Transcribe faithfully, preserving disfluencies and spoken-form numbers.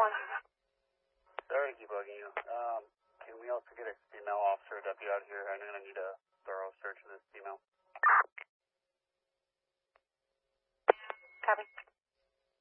one. Sorry to keep bugging you. Um, can we also get a female officer or deputy out here? I'm going to need a thorough search of this female.